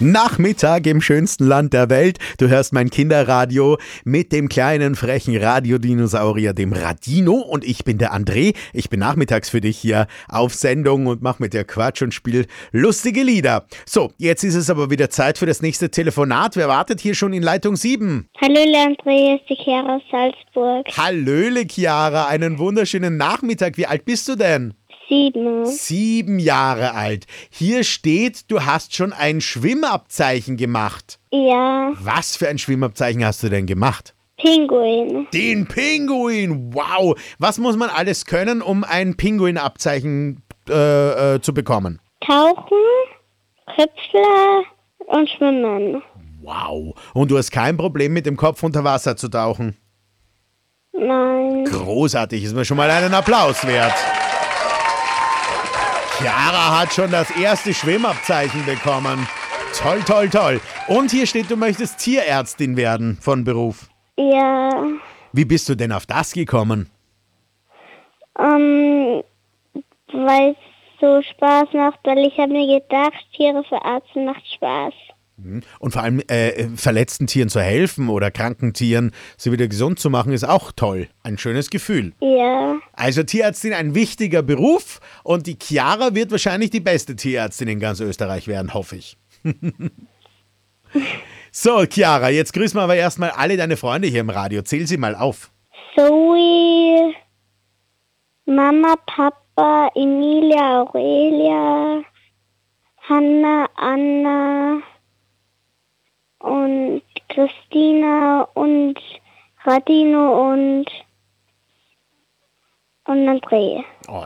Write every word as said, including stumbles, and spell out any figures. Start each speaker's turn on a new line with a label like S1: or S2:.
S1: Nachmittag im schönsten Land der Welt. Du hörst mein Kinderradio mit dem kleinen frechen Radiodinosaurier, dem Radino. Und ich bin der André. Ich bin nachmittags für dich hier auf Sendung und mach mit dir Quatsch und spiel lustige Lieder. So, jetzt ist es aber wieder Zeit für das nächste Telefonat. Wer wartet hier schon in Leitung sieben?
S2: Hallöle André, ist die Chiara aus Salzburg.
S1: Hallöle Chiara, einen wunderschönen Nachmittag. Wie alt bist du denn?
S2: Sieben.
S1: Sieben Jahre alt. Hier steht, du hast schon ein Schwimmabzeichen gemacht.
S2: Ja,
S1: Was für ein Schwimmabzeichen hast du denn gemacht?
S2: Pinguin.
S1: Den Pinguin, wow. Was muss man alles können, um ein Pinguinabzeichen äh, äh, zu bekommen?
S2: Tauchen, Köpfler und Schwimmen.
S1: Wow. Und du hast kein Problem mit dem Kopf unter Wasser zu tauchen?
S2: Nein.
S1: Großartig, ist mir schon mal einen Applaus wert. Chiara hat schon das erste Schwimmabzeichen bekommen. Toll, toll, toll. Und hier steht, du möchtest Tierärztin werden von Beruf.
S2: Ja,
S1: Wie bist du denn auf das gekommen?
S2: ähm, weil es so Spaß macht, weil ich habe mir gedacht, Tiere verarzten macht Spaß.
S1: Und vor allem äh, verletzten Tieren zu helfen oder kranken Tieren sie wieder gesund zu machen, ist auch toll. Ein schönes Gefühl.
S2: Ja,
S1: Also Tierärztin, ein wichtiger Beruf. Und die Chiara wird wahrscheinlich die beste Tierärztin in ganz Österreich werden, hoffe ich. So, Chiara, jetzt grüßen wir aber erstmal alle deine Freunde hier im Radio. Zähl sie mal auf.
S2: Zoe, Mama, Papa, Emilia, Aurelia, Hanna, Anna und Christina und Radino und und André.
S1: Oh,